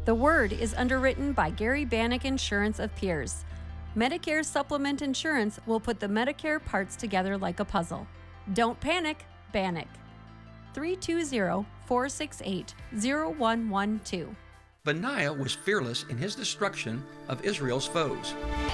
The Word is underwritten by Gary Bannock Insurance of Pierce. Medicare Supplement Insurance will put the Medicare parts together like a puzzle. Don't panic, Bannock. 320-468-0112. Benaiah was fearless in his destruction of Israel's foes.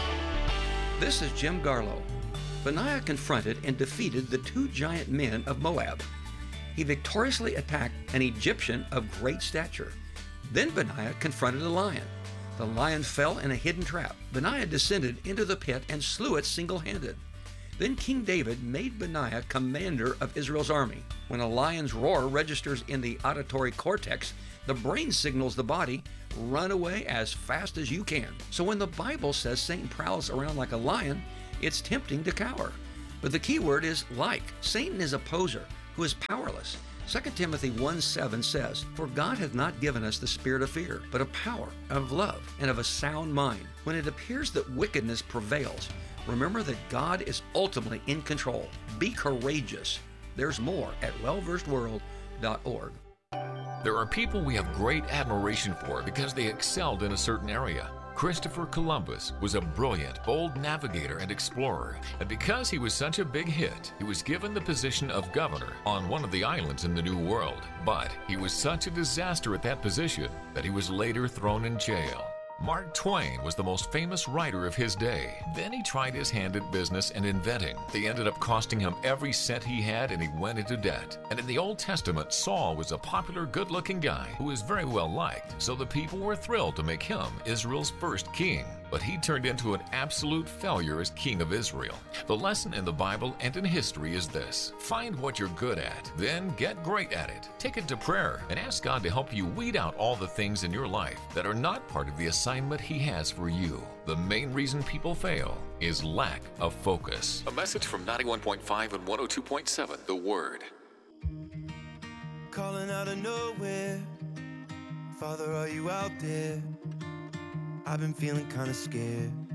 This is Jim Garlow. Benaiah confronted and defeated the two giant men of Moab. He victoriously attacked an Egyptian of great stature. Then Benaiah confronted a lion. The lion fell in a hidden trap. Benaiah descended into the pit and slew it single-handed. Then King David made Benaiah commander of Israel's army. When a lion's roar registers in the auditory cortex, the brain signals the body, run away as fast as you can. So when the Bible says Satan prowls around like a lion, it's tempting to cower. But the key word is like. Satan is a poser who is powerless. 2 Timothy 1:7 says, "For God hath not given us the spirit of fear, but of power, of love, and of a sound mind." When it appears that wickedness prevails, remember that God is ultimately in control. Be courageous. There's more at wellversedworld.org. There are people we have great admiration for because they excelled in a certain area. Christopher Columbus was a brilliant, bold navigator and explorer, and because he was such a big hit, he was given the position of governor on one of the islands in the New World. But he was such a disaster at that position that he was later thrown in jail. Mark Twain was the most famous writer of his day. Then he tried his hand at business and inventing. They ended up costing him every cent he had and he went into debt. And in the Old Testament, Saul was a popular, good-looking guy who was very well liked, so the people were thrilled to make him Israel's first king. But he turned into an absolute failure as king of Israel. The lesson in the Bible and in history is this: find what you're good at, then get great at it. Take it to prayer and ask God to help you weed out all the things in your life that are not part of the assignment He has for you. The main reason people fail is lack of focus. A message from 91.5 and 102.7, The Word. Calling out of nowhere, Father, are you out there? I've been feeling kinda scared.